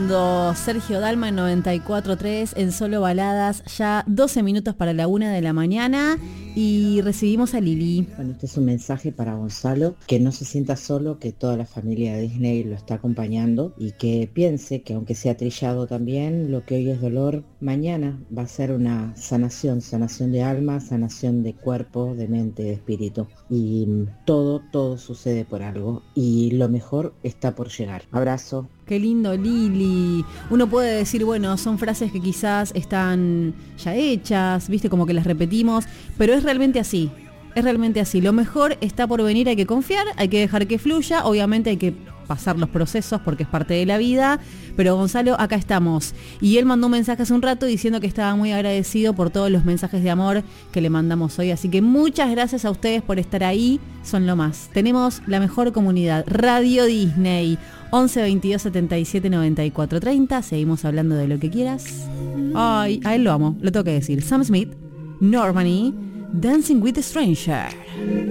sonando Sergio Dalma en 94.3 en Solo Baladas, ya 12 minutos para la 1 de la mañana y recibimos a Lili. Bueno, este es un mensaje para Gonzalo, que no se sienta solo, que toda la familia de Disney lo está acompañando y que piense que aunque sea trillado también, lo que hoy es dolor, mañana va a ser una sanación de alma, sanación de cuerpo, de mente, de espíritu. Y todo sucede por algo y lo mejor está por llegar. Abrazo. Qué lindo, Lili. Uno puede decir, bueno, son frases que quizás están ya hechas, viste, como que las repetimos, pero es realmente así. Es realmente así. Lo mejor está por venir, hay que confiar, hay que dejar que fluya, obviamente hay que pasar los procesos porque es parte de la vida, pero Gonzalo, acá estamos. Y él mandó un mensaje hace un rato diciendo que estaba muy agradecido por todos los mensajes de amor que le mandamos hoy, así que muchas gracias a ustedes por estar ahí, son lo más. Tenemos la mejor comunidad, Radio Disney, 11 22 77 94 30, seguimos hablando de lo que quieras. Ay, a él lo amo, lo tengo que decir. Sam Smith, Normani, Dancing with a Stranger.